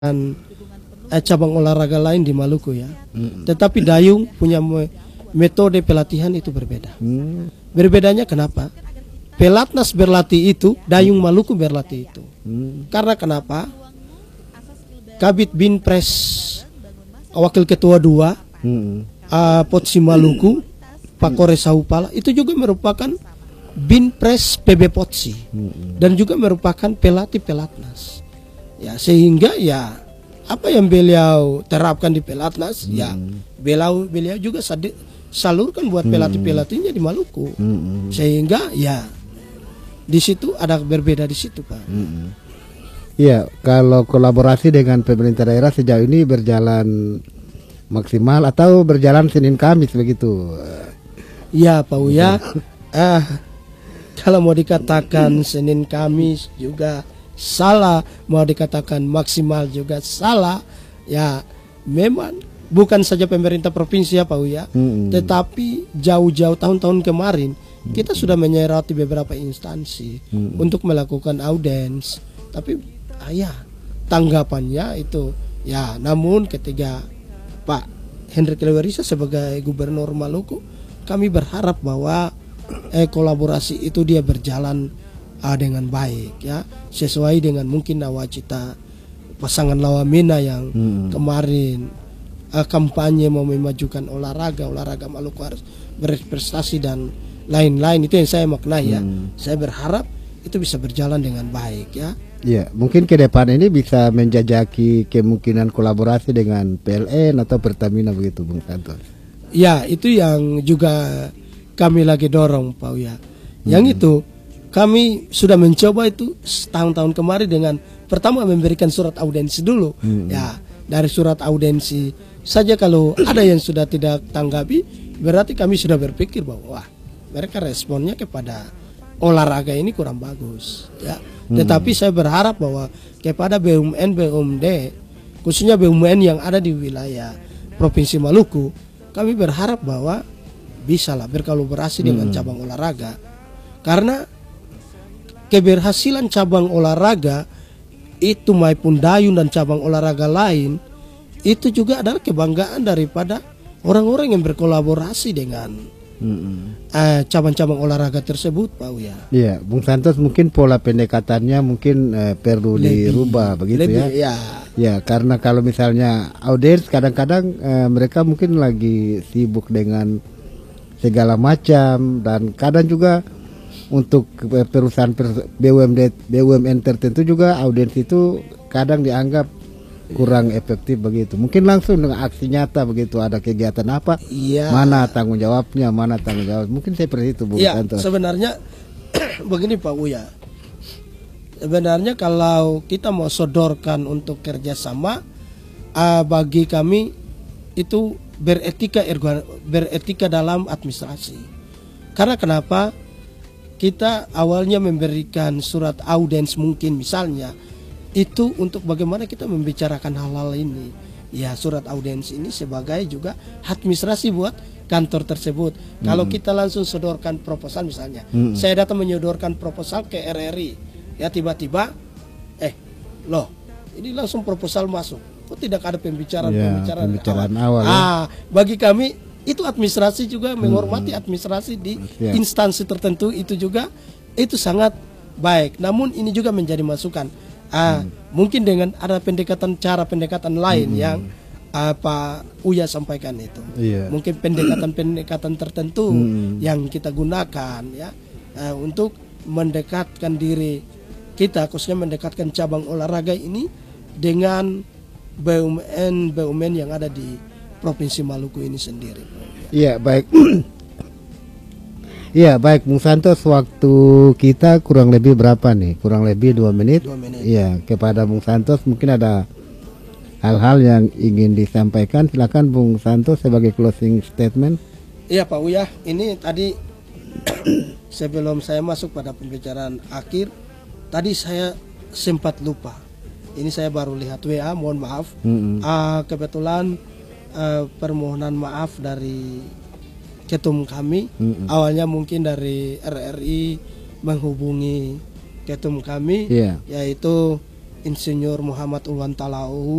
cabang olahraga lain di Maluku ya. Tetapi dayung punya metode pelatihan itu berbeda. Berbedanya kenapa? Pelatnas berlatih itu, dayung Maluku berlatih itu. Karena kenapa? Kabit Binpres Wakil Ketua 2 Potsi Maluku Pak Kore Saupala itu juga merupakan Binpres PB Potsi dan juga merupakan pelatih pelatnas. Ya, sehingga ya apa yang beliau terapkan di pelatnas ya beliau juga salurkan buat pelatih-pelatihnya di Maluku. Sehingga ya di situ ada berbeda di situ, Pak. Iya, kalau kolaborasi dengan pemerintah daerah sejauh ini berjalan maksimal atau berjalan Senin Kamis begitu? Iya, Pak Uya. Kalau mau dikatakan Senin Kamis juga salah, mau dikatakan maksimal juga salah. Ya, memang bukan saja pemerintah provinsi ya Pak Uya, tetapi jauh-jauh tahun-tahun kemarin kita sudah menyeroti beberapa instansi untuk melakukan audiens. Tapi ya tanggapannya itu ya, namun ketika Pak Hendrik Lewerisa sebagai Gubernur Maluku, kami berharap bahwa kolaborasi itu dia berjalan dengan baik ya, sesuai dengan mungkin nawacita pasangan Lawamena yang kemarin kampanye mau memajukan olahraga Maluku harus berprestasi dan lain-lain. Itu yang saya maknai ya. Saya berharap itu bisa berjalan dengan baik ya. Ya, mungkin ke depan ini bisa menjajaki kemungkinan kolaborasi dengan PLN atau Pertamina begitu, Bung Santos. Ya, itu yang juga kami lagi dorong, Pak Uya. Yang itu kami sudah mencoba itu tahun-tahun kemarin dengan pertama memberikan surat audiensi dulu. Ya, dari surat audiensi saja kalau ada yang sudah tidak tanggapi, berarti kami sudah berpikir bahwa wah, mereka responnya kepada olahraga ini kurang bagus ya. Tetapi saya berharap bahwa kepada BUMN khususnya BUMN yang ada di wilayah Provinsi Maluku, kami berharap bahwa bisalah berkolaborasi dengan cabang olahraga, karena keberhasilan cabang olahraga itu maupun dayung dan cabang olahraga lain itu juga adalah kebanggaan daripada orang-orang yang berkolaborasi dengan cabang-cabang olahraga tersebut, Pak Uya. Iya, Bung Santos, mungkin pola pendekatannya mungkin perlu dirubah begitu ya. Ya, karena kalau misalnya audiens kadang-kadang mereka mungkin lagi sibuk dengan segala macam, dan kadang juga untuk perusahaan BUMN tertentu juga audiens itu kadang dianggap kurang efektif begitu. Mungkin langsung dengan aksi nyata begitu, ada kegiatan apa, mana tanggung jawabnya, mungkin seperti itu, Bung Santos. Sebenarnya begini Pak Uya, sebenarnya kalau kita mau sodorkan untuk kerjasama, bagi kami itu beretika dalam administrasi. Karena kenapa? Kita awalnya memberikan surat audiens mungkin misalnya itu untuk bagaimana kita membicarakan hal-hal ini. Ya, surat audiens ini sebagai juga administrasi buat kantor tersebut. Kalau kita langsung sodorkan proposal misalnya, saya datang menyodorkan proposal ke RRI, ya tiba-tiba, loh, ini langsung proposal masuk. Kok tidak ada pembicaraan awal? Bagi kami itu administrasi juga menghormati administrasi di instansi tertentu itu juga itu sangat baik. Namun ini juga menjadi masukan. Mungkin dengan ada cara pendekatan lain yang Pak Uya sampaikan itu. Mungkin pendekatan tertentu yang kita gunakan ya untuk mendekatkan diri kita, khususnya mendekatkan cabang olahraga ini dengan BUMN yang ada di Provinsi Maluku ini sendiri. Iya, baik. Iya, baik, Bung Santos, waktu kita kurang lebih berapa nih? Kurang lebih 2 menit. 2 menit. Iya, kepada Bung Santos mungkin ada hal-hal yang ingin disampaikan. Silakan Bung Santos sebagai closing statement. Iya, Pak Uya, ini tadi sebelum saya masuk pada pembicaraan akhir, tadi saya sempat lupa. Ini saya baru lihat WA, mohon maaf. Kebetulan permohonan maaf dari ketum kami, awalnya mungkin dari RRI menghubungi ketum kami, yaitu Insinyur Muhammad Ulwan Talau